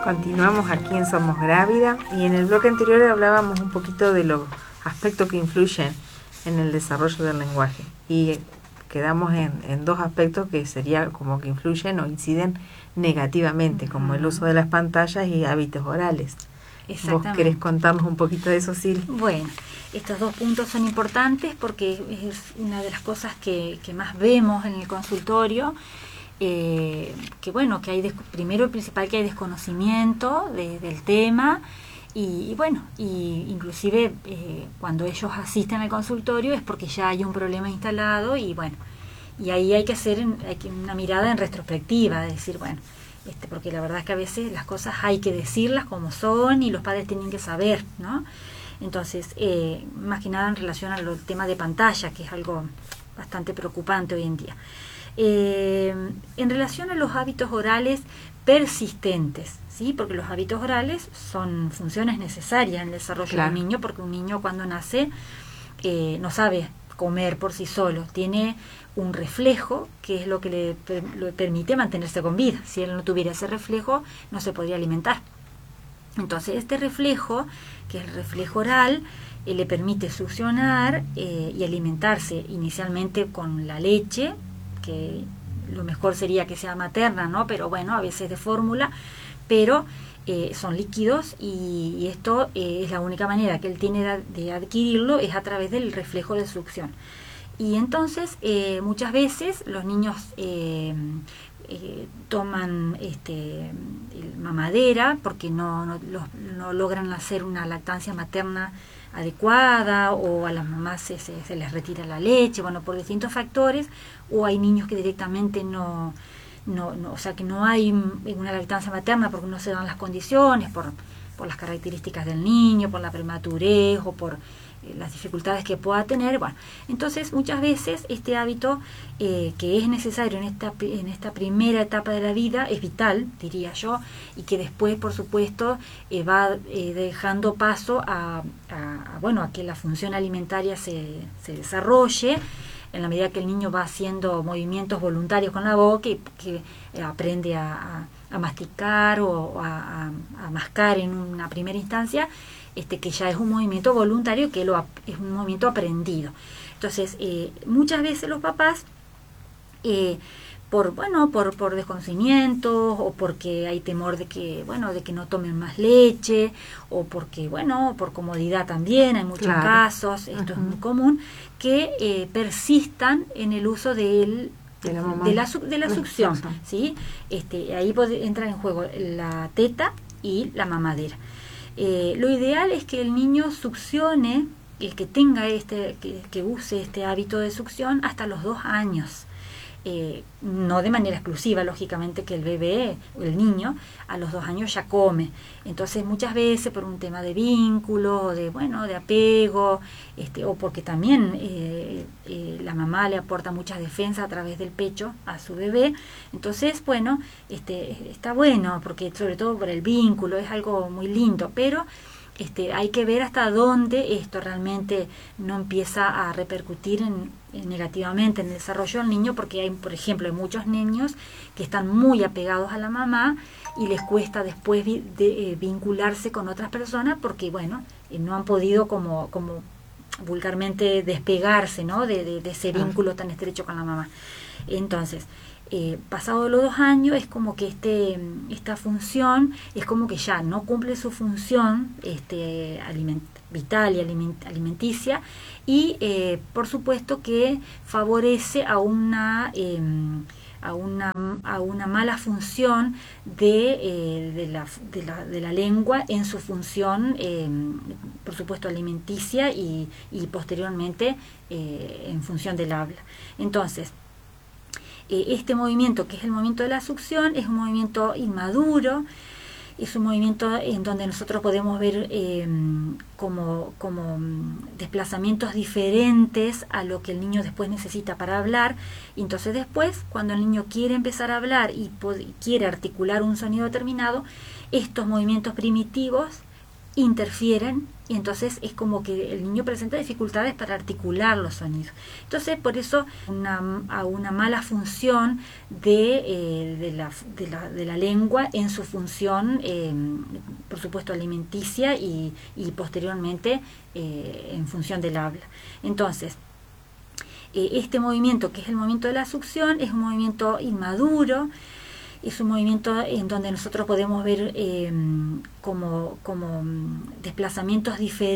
Continuamos aquí en Somos Grávida y en el bloque anterior hablábamos un poquito de los aspectos que influyen en el desarrollo del lenguaje y quedamos en dos aspectos que sería como que influyen o inciden negativamente, como el uso de las pantallas y hábitos orales. ¿Vos querés contarnos un poquito de eso, Sil? Bueno, estos dos puntos son importantes porque es una de las cosas que más vemos en el consultorio. Que bueno, que hay primero y principal que hay desconocimiento del tema y bueno, y inclusive cuando ellos asisten al consultorio es porque ya hay un problema instalado y bueno, y ahí hay que hacer una mirada en retrospectiva, de decir, bueno, porque la verdad es que a veces las cosas hay que decirlas como son y los padres tienen que saber, ¿no? Entonces, más que nada en relación al tema de pantalla, que es algo bastante preocupante hoy en día. En relación a los hábitos orales persistentes, ¿sí? Porque los hábitos orales son funciones necesarias en el desarrollo de un niño, porque un niño cuando nace no sabe comer por sí solo, tiene un reflejo que es lo que le permite mantenerse con vida. Si él no tuviera ese reflejo, no se podría alimentar. Entonces, este reflejo, que es el reflejo oral, le permite succionar y alimentarse inicialmente con la leche, que lo mejor sería que sea materna, ¿no? Pero bueno, a veces de fórmula, pero son líquidos y esto es la única manera que él tiene de adquirirlo, es a través del reflejo de succión. Y entonces muchas veces los niños toman mamadera porque no logran hacer una lactancia materna adecuada, o a las mamás se les retira la leche, bueno, por distintos factores, o hay niños que directamente no, o sea, que no hay una lactancia materna porque no se dan las condiciones, por las características del niño, por la prematurez o por las dificultades que pueda tener. Bueno, entonces muchas veces este hábito que es necesario en esta primera etapa de la vida es vital, diría yo, y que después, por supuesto, va dejando paso a que la función alimentaria se desarrolle en la medida que el niño va haciendo movimientos voluntarios con la boca y que aprende a masticar o a mascar en una primera instancia, que ya es un movimiento voluntario, que es un movimiento aprendido. Entonces, muchas veces los papás, por desconocimiento, o porque hay temor de que no tomen más leche, o porque, por comodidad también, hay muchos casos, esto es muy común, que persistan en el uso de la succión, ¿sí? Ahí entra en juego la teta y la mamadera. Lo ideal es que el niño succione, que tenga que use este hábito de succión hasta los 2 años. No de manera exclusiva, lógicamente, que el bebé, el niño, a los 2 años ya come. Entonces, muchas veces por un tema de vínculo, de apego, o porque también la mamá le aporta muchas defensas a través del pecho a su bebé. Entonces, está bueno, porque sobre todo por el vínculo, es algo muy lindo, pero hay que ver hasta dónde esto realmente no empieza a repercutir negativamente en el desarrollo del niño, porque hay, por ejemplo, hay muchos niños que están muy apegados a la mamá y les cuesta después vincularse con otras personas porque, no han podido como vulgarmente despegarse, ¿no? de ese vínculo tan estrecho con la mamá. Entonces, pasado los 2 años es como que esta función es como que ya no cumple su función vital y alimenticia, y por supuesto que favorece a una mala función de la lengua en su función, por supuesto, alimenticia y posteriormente en función del habla. Entonces, este movimiento, que es el movimiento de la succión, es un movimiento inmaduro, es un movimiento en donde nosotros podemos ver como desplazamientos diferentes a lo que el niño después necesita para hablar. Y entonces después, cuando el niño quiere empezar a hablar y quiere articular un sonido determinado, estos movimientos primitivos interfieren y entonces es como que el niño presenta dificultades para articular los sonidos. Entonces por eso a una mala función de la lengua en su función, por supuesto, alimenticia y posteriormente en función del habla. Entonces, este movimiento, que es el movimiento de la succión, es un movimiento inmaduro, es un movimiento en donde nosotros podemos ver como desplazamientos diferentes